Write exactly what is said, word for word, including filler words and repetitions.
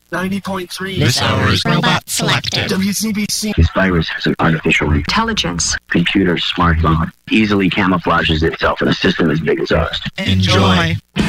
ninety point three. This hour's robot selected. W C B C. This virus has an artificial intelligence. Computer smartphone easily camouflages itself in a system as big as ours. Enjoy.